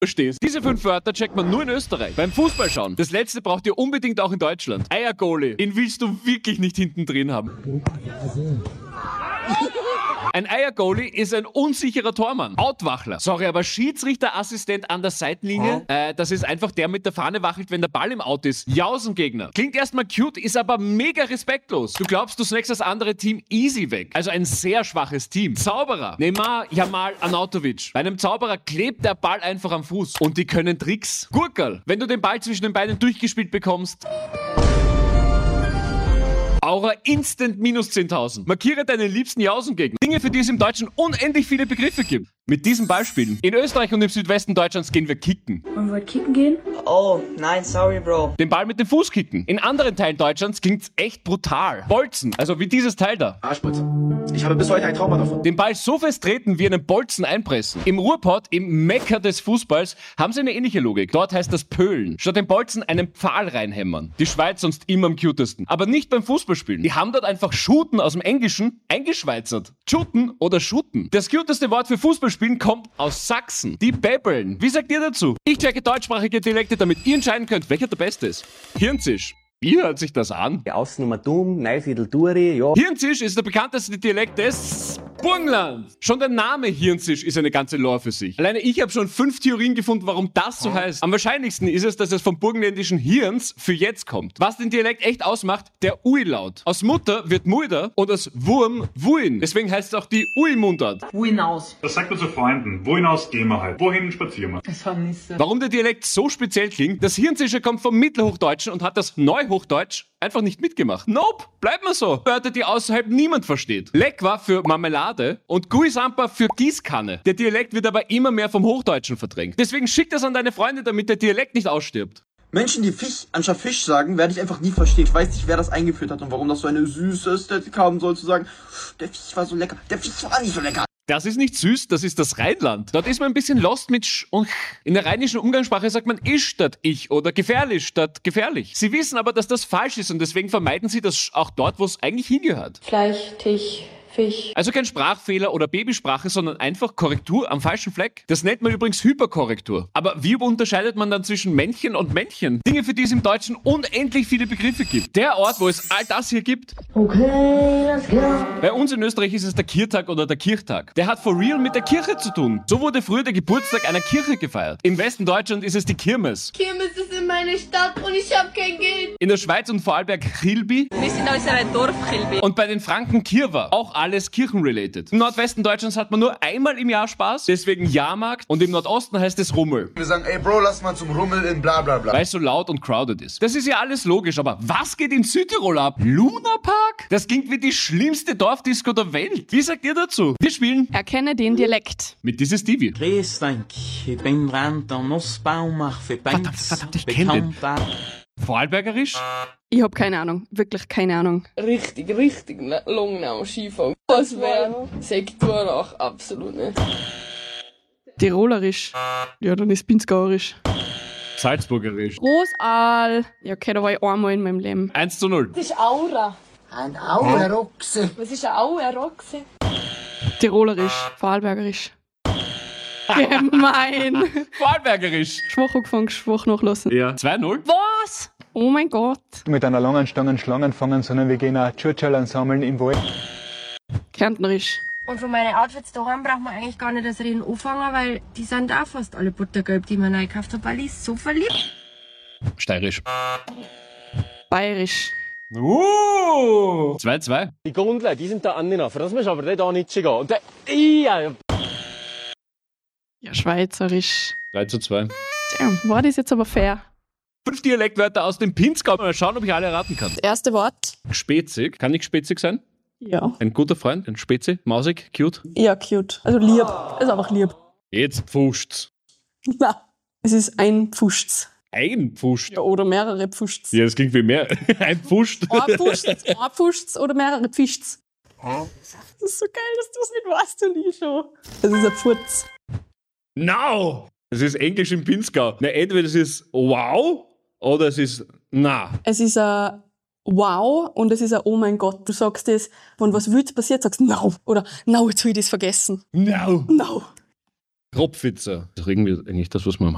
verstehst. Diese 5 Wörter checkt man nur in Österreich. Beim Fußball schauen. Das letzte braucht ihr unbedingt auch in Deutschland. Eiergoalie. Den willst du wirklich nicht hinten drin haben. Ein Eiergoalie ist ein unsicherer Tormann. Outwachler. Sorry, aber Schiedsrichterassistent an der Seitenlinie, das ist einfach der mit der Fahne wachelt, wenn der Ball im Out ist. Jausengegner. Klingt erstmal cute, ist aber mega respektlos. Du glaubst, du snackst das andere Team easy weg. Also ein sehr schwaches Team. Zauberer. Neymar, Jamal, Arnautovic. Bei einem Zauberer klebt der Ball einfach am Fuß. Und die können Tricks. Gurkerl. Wenn du den Ball zwischen den Beinen durchgespielt bekommst... Aura instant minus 10.000. Markiere deine liebsten Jausengegner. Dinge, für die es im Deutschen unendlich viele Begriffe gibt. Mit diesen Beispielen. In Österreich und im Südwesten Deutschlands gehen wir kicken. Wollen wir kicken gehen? Oh, nein, sorry, Bro. Den Ball mit dem Fuß kicken. In anderen Teilen Deutschlands klingt's echt brutal. Bolzen, also wie dieses Teil da. Arschputz. Ich habe bis heute ein Trauma davon. Den Ball so fest treten, wie einen Bolzen einpressen. Im Ruhrpott, im Mekka des Fußballs, haben sie eine ähnliche Logik. Dort heißt das Pölen. Statt den Bolzen einen Pfahl reinhämmern. Die Schweiz sonst immer am cutesten. Aber nicht beim Fußballspielen. Die haben dort einfach Shooten aus dem Englischen eingeschweizert. Shooten oder Shooten. Das cuteste Wort für Fußballspielen kommt aus Sachsen. Die Bäbbeln. Wie sagt ihr dazu? Ich checke deutschsprachige Dialekte, damit ihr entscheiden könnt, welcher der beste ist. Hirnzisch. Wie hört sich das an? Außennummer dumm, Neusiedl Duri, ja. Hirnzisch ist der bekannteste Dialekt des Burgenlands. Schon der Name Hirnzisch ist eine ganze Lore für sich. Alleine ich habe schon 5 Theorien gefunden, warum das so heißt. Am wahrscheinlichsten ist es, dass es vom burgenländischen Hirns für jetzt kommt. Was den Dialekt echt ausmacht, der Ui-Laut. Aus Mutter wird Muider und aus Wurm Wuin. Deswegen heißt es auch die Ui-Mundart. Wohin aus? Das sagt man zu Freunden. Wohin aus gehen wir halt? Wohin spazieren wir? Das vermisse. Warum der Dialekt so speziell klingt? Das Hirnzische kommt vom Mittelhochdeutschen und hat das Neuhochdeutsch einfach nicht mitgemacht. Nope, bleibt mal so. Wörter, die außerhalb niemand versteht. Leck war für Marmelade und Guisampa für Gießkanne. Der Dialekt wird aber immer mehr vom Hochdeutschen verdrängt. Deswegen schick das an deine Freunde, damit der Dialekt nicht ausstirbt. Menschen, die Fisch anstatt Fisch sagen, werde ich einfach nie verstehen. Ich weiß nicht, wer das eingeführt hat und warum das so eine süße Ästhetik haben soll, zu sagen, der Fisch war so lecker. Der Fisch war nicht so lecker. Das ist nicht süß, das ist das Rheinland. Dort ist man ein bisschen lost mit Sch und Ch. In der rheinischen Umgangssprache sagt man ich statt ich oder gefährlich statt gefährlich. Sie wissen aber, dass das falsch ist und deswegen vermeiden sie das auch dort, wo es eigentlich hingehört. Fleisch, Tisch, Fisch. Also kein Sprachfehler oder Babysprache, sondern einfach Korrektur am falschen Fleck. Das nennt man übrigens Hyperkorrektur. Aber wie unterscheidet man dann zwischen Männchen und Männchen? Dinge, für die es im Deutschen unendlich viele Begriffe gibt. Der Ort, wo es all das hier gibt. Okay, alles klar. Bei uns in Österreich ist es der Kirtag oder der Kirchtag. Der hat for real mit der Kirche zu tun. So wurde früher der Geburtstag einer Kirche gefeiert. Im Westen Deutschland ist es die Kirmes. Kirmes ist in meiner Stadt und ich habe kein Geld. In der Schweiz und Vorarlberg Chilbi. Wir sind aus einem Dorf, Chilbi. Und bei den Franken Kirwa. Auch alles kirchenrelated. Im Nordwesten Deutschlands hat man nur einmal im Jahr Spaß, deswegen Jahrmarkt. Und im Nordosten heißt es Rummel. Wir sagen, ey Bro, lass mal zum Rummel in bla bla bla. Weil es so laut und crowded ist. Das ist ja alles logisch, aber was geht in Südtirol ab? Lunapark? Das klingt wie die schlimmste Dorfdisco der Welt. Wie sagt ihr dazu? Wir spielen Erkenne den Dialekt. mit dieses Stevie. Grüß dich, ich bin dran, der Nussbaum macht für Verdammt, ich kenn den. Vorarlbergerisch? Ich hab keine Ahnung. Wirklich keine Ahnung. Richtig Lungnau, Skifahren. Was wäre? Sektor auch absolut nicht. Tirolerisch. Ja, dann ist Pinzgauerisch. Salzburgerisch. Großaal. Ja, okay, da war ich einmal in meinem Leben. 1:0. Das ist Aura. Ein Auerochse. Was ist eine Auerochse? Tirolerisch. Vorarlbergerisch. Gemein. Vorarlbergerisch. Schwach angefangen, schwach nachlassen. Ja. 2:0. Was? Oh mein Gott. Mit einer langen Stange Schlangen fangen, sondern wir gehen auch Tschurtschallern sammeln im Wald. Kärntnerisch. Und von meinen Outfits daheim braucht man eigentlich gar nicht das Reden anfangen, weil die sind auch fast alle buttergelb, die man neu gekauft hat, weil ich so verliebt. Steirisch. Bayerisch. 2:2. Die Gondel, die sind da angelaufen, das muss aber da nicht gehen. Und der, Ja, Schweizerisch. 3:2. Damn, war das jetzt aber fair? 5 Dialektwörter aus dem Pinzgau. Mal schauen, ob ich alle erraten kann. Das erste Wort? Spezig. Kann nicht spezig sein? Ja. Ein guter Freund, ein Spezi, mausig, cute. Ja, cute. Also lieb. Ist einfach lieb. Jetzt pfuscht's. Na, es ist ein Pfuscht's. Ein Pfuscht. Ja, oder mehrere Pfuscht's. Ja, das klingt wie mehr. Ein Pfuscht. Ein Pfuscht's oder mehrere Pfischt's. Das ist so geil, dass du es nicht weißt, du nie schon. Das ist ein Pfurz. No! Das ist Englisch im Pinzgau. Na, entweder es ist wow oder es ist na. Es ist ein Wow und es ist ein Oh mein Gott. Du sagst das, wenn was Wildes passiert, sagst du No. Oder No, jetzt will ich das vergessen. No. No. Kropfwitzer. Das ist irgendwie eigentlich das, was man am